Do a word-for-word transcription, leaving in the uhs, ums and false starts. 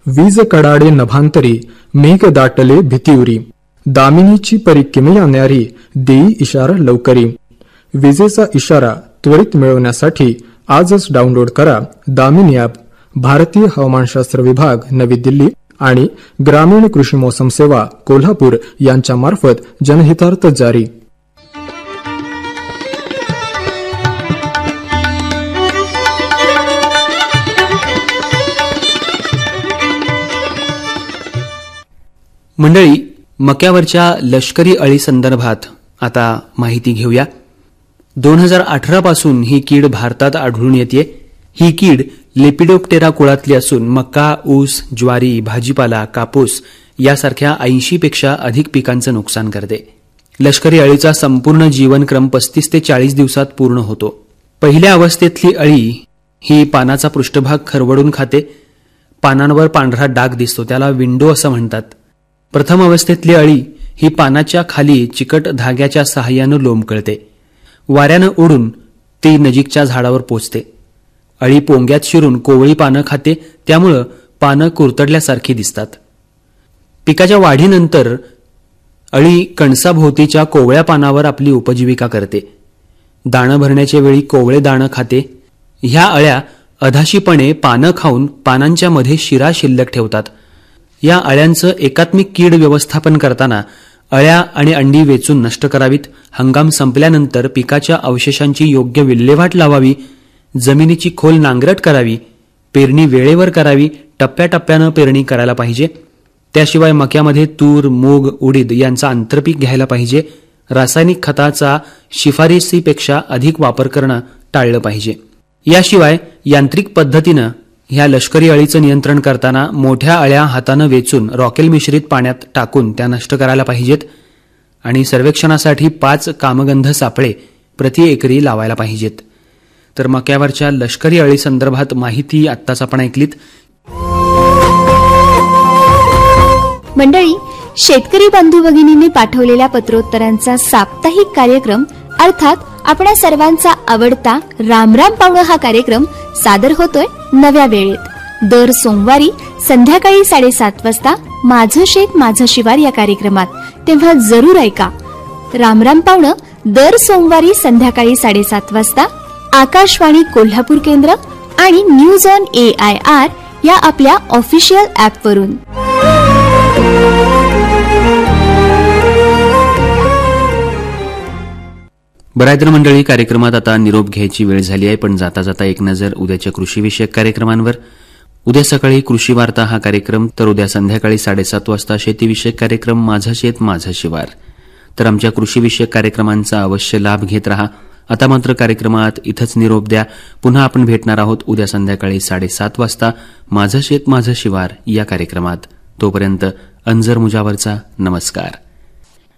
वीज कडाडे नभांतरी मेघ दाटले भीतीउरी, दामिनीची परी किमया न्यारी देई इशारा लवकरी. विजेचा इशारा त्वरित मिळवण्यासाठी आजच डाउनलोड करा दामिनी ॲप. भारतीय हवामानशास्त्र विभाग नवी दिल्ली आणि ग्रामीण कृषी मोसम सेवा कोल्हापूर यांच्या मार्फत जनहितार्थ जारी. मंडळी, मक्यावरच्या लष्करी अळी संदर्भात आता माहिती घेऊया. दोन हजार अठरा पासून ही कीड भारतात आढळून येते. ही कीड लेपिडोप्टेरा कुळातली असून मका, ऊस, ज्वारी, भाजीपाला, कापूस यासारख्या ऐंशी पेक्षा अधिक पिकांचं नुकसान करते. लष्करी अळीचा संपूर्ण जीवनक्रम पस्तीस ते चाळीस दिवसात पूर्ण होतो. पहिल्या अवस्थेतली अळी ही पानाचा पृष्ठभाग खरवडून खाते. पानांवर पांढरा डाग दिसतो, त्याला विंडो असं म्हणतात. प्रथम अवस्थेतली अळी ही पानाच्या खाली चिकट धाग्याच्या सहाय्यानं लोंबकळते. वाऱ्यानं उडून ती नजीकच्या झाडावर पोचते. अळी पोंग्यात शिरून कोवळी पानं खाते, त्यामुळं पानं कुरतडल्यासारखी दिसतात. पिकाच्या वाढीनंतर अळी कणसाभोवतीच्या कोवळ्या पानावर आपली उपजीविका करते. दाणं भरण्याच्या वेळी कोवळे दाणं खाते. ह्या अळ्या अधाशीपणे पानं खाऊन पानांच्या मध्ये शिरा शिल्लक ठेवतात. या अळ्यांचं एकात्मिक कीड व्यवस्थापन करताना अळ्या आणि अंडी वेचून नष्ट करावीत. हंगाम संपल्यानंतर पिकाच्या अवशेषांची योग्य विल्हेवाट लावावी. जमिनीची खोल नांगरट करावी. पेरणी वेळेवर करावी. टप्प्याटप्प्यानं पेरणी करायला पाहिजे. त्याशिवाय मक्यामध्ये तूर, मूग, उडीद यांचा आंतरपीक घ्यायला पाहिजे. रासायनिक खताचा शिफारसीपेक्षा अधिक वापर करणं टाळलं पाहिजे. याशिवाय यांत्रिक पद्धतीनं ह्या लष्करी अळीचं नियंत्रण करताना मोठ्या अळ्या हातानं वेचून रॉकेल मिश्रित पाण्यात टाकून त्या नष्ट करायला पाहिजेत. आणि सर्वेक्षणासाठी पाच कामगंध सापळे प्रति एकरी लावायला पाहिजेत. तर मक्यावरच्या लष्करी अळी संदर्भात माहिती आत्ताच आपण ऐकलीत. मंडळी, शेतकरी बंधू भगिनींनी पाठवलेल्या पत्रोत्तरांचा साप्ताहिक कार्यक्रम अर्थात आपल्या सर्वांचा आवडता रामराम पावणं हा कार्यक्रम सादर होतोय नव्या वेळेत. दर सोमवारी संध्याकाळी साडेसात वाजता माझं शेत माझं शिवार या कार्यक्रमात. तेव्हा जरूर ऐका. रामराम पावणं दर सोमवारी संध्याकाळी साडेसात वाजता आकाशवाणी कोल्हापूर केंद्र आणि news on A I R या आपल्या ऑफिशियल ऍपवरून. बरायतर मंडळी, कार्यक्रमात आता निरोप घ्यायची वेळ झाली आहे. पण जाता जाता एक नजर उद्याच्या कृषीविषयक कार्यक्रमांवर. उद्या सकाळी कृषी वार्ता हा कार्यक्रम, तर उद्या संध्याकाळी साडेसात वाजता शेतीविषयक कार्यक्रम माझं शेत माझं शिवार. तर आमच्या कृषीविषयक कार्यक्रमांचा अवश्य लाभ घेत रहा. आता मात्र कार्यक्रमात इथंच निरोप द्या. पुन्हा आपण भेटणार आहोत उद्या संध्याकाळी साडेसात वाजता माझं शेत माझं शिवार या कार्यक्रमात. तोपर्यंत अंजर मुजावरचा नमस्कार.